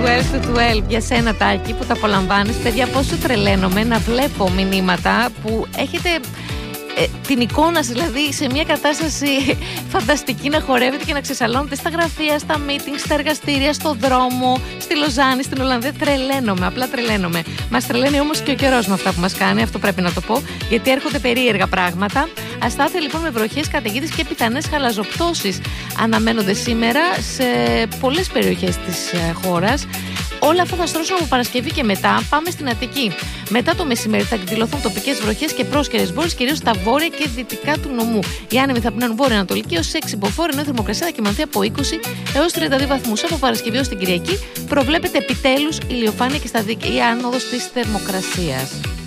12 to 12 για σένα, Τάκη, που τα απολαμβάνεις. Παιδιά, πόσο τρελαίνομαι να βλέπω μηνύματα που έχετε την εικόνα σας, δηλαδή σε μια κατάσταση φανταστική, να χορεύετε και να ξεσαλώνετε στα γραφεία, στα meetings, στα εργαστήρια, στο δρόμο, στη Λοζάνη, στην Ολλανδία. Τρελαίνομαι, απλά τρελαίνομαι. Μας τρελαίνει όμως και ο καιρός με αυτά που μας κάνει, αυτό πρέπει να το πω, γιατί έρχονται περίεργα πράγματα. Αστάθεια λοιπόν με βροχές, καταιγίδες και πιθανές χαλαζοπτώσεις αναμένονται σήμερα σε πολλές περιοχές της χώρας. Όλα αυτά θα στρώσουν από Παρασκευή και μετά. Πάμε στην Αττική. Μετά το μεσημέρι θα εκδηλωθούν τοπικές βροχές και πρόσκαιρες μπόρες, κυρίως στα βόρεια και δυτικά του νομού. Οι άνεμοι θα πνέουν βόρεια-ανατολική ως 6 μποφόρ, ενώ η θερμοκρασία θα κυμανθεί από 20 έως 32 βαθμούς. Από Παρασκευή ως την Κυριακή προβλέπεται επιτέλους ηλιοφάνεια και σταδιακή άνοδος της θερμοκρασίας.